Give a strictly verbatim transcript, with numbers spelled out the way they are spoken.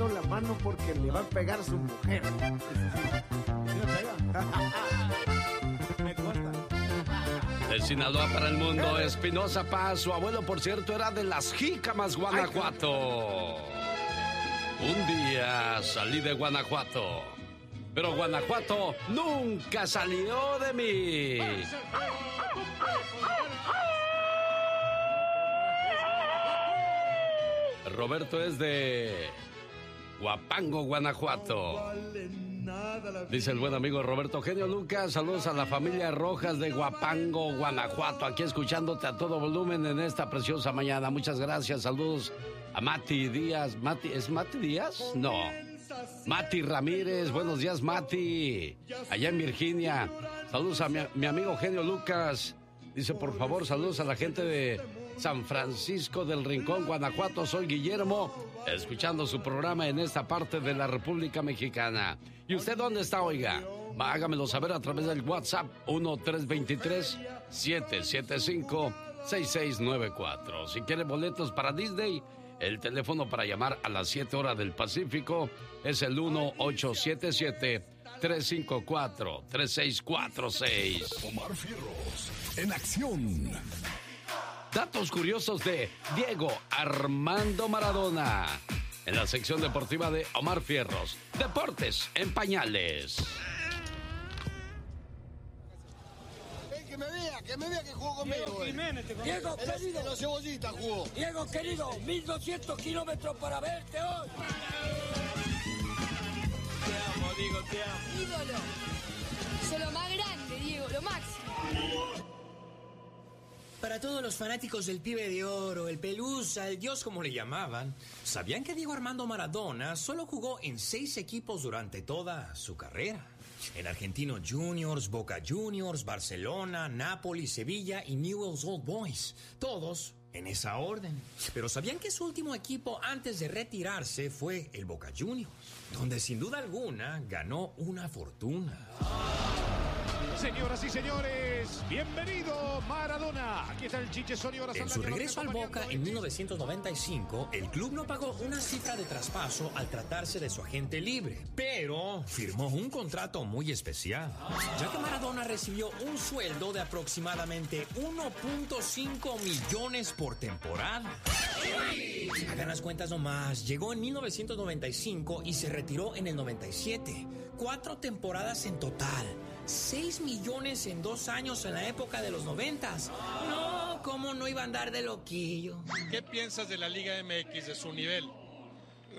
dando la mano porque le va a pegar a su mujer. Me cuesta. De Sinaloa para el mundo, Espinosa Paz. Su abuelo, por cierto, era de Las Jícamas, Guanajuato. Un día salí de Guanajuato, pero Guanajuato nunca salió de mí. Roberto es de Huapango, Guanajuato. Dice el buen amigo Roberto. Genio Lucas, saludos a la familia Rojas de Huapango, Guanajuato. Aquí escuchándote a todo volumen en esta preciosa mañana. Muchas gracias. Saludos a Mati Díaz. Mati, ¿es Mati Díaz? No. Mati Ramírez. Buenos días, Mati. Allá en Virginia. Saludos a mi, mi amigo Genio Lucas. Dice, por favor, saludos a la gente de San Francisco del Rincón, Guanajuato. Soy Guillermo, escuchando su programa en esta parte de la República Mexicana. ¿Y usted dónde está, oiga? Hágamelo saber a través del WhatsApp uno tres dos tres, siete siete cinco, seis seis nueve cuatro. Si quiere boletos para Disney, el teléfono para llamar a las siete horas del Pacífico es el uno ocho siete siete, tres cinco cuatro, tres seis cuatro seis. Omar Fierros, en acción. Datos curiosos de Diego Armando Maradona. En la sección deportiva de Omar Fierros. Deportes en pañales. Que me vea, que me vea que jugó conmigo. Diego Jiménez, te Diego, el, querido. El cebollita jugó. Diego, querido, mil doscientos kilómetros para verte hoy. Te amo, Diego, te amo. Ídolo. Soy lo más grande, Diego, lo máximo. Para todos los fanáticos del Pibe de Oro, el Pelusa, el Dios como le llamaban, ¿sabían que Diego Armando Maradona solo jugó en seis equipos durante toda su carrera? En Argentinos Juniors, Boca Juniors, Barcelona, Nápoles, Sevilla y Newell's Old Boys. Todos en esa orden. Pero ¿sabían que su último equipo antes de retirarse fue el Boca Juniors? Donde sin duda alguna ganó una fortuna. Señoras y señores, bienvenido Maradona. Aquí está el Chiche Sorio. En su regreso al Boca en mil novecientos noventa y cinco, el club no pagó una cifra de traspaso al tratarse de su agente libre, pero firmó un contrato muy especial, ya que Maradona recibió un sueldo de aproximadamente uno punto cinco millones por temporada. Hagan las cuentas nomás. Llegó en mil novecientos noventa y cinco y se retiró en el noventa y siete. Cuatro temporadas en total. Seis millones en dos años en la época de los noventas. No, ¿cómo no iba a andar de loquillo? ¿Qué piensas de la Liga M X, de su nivel?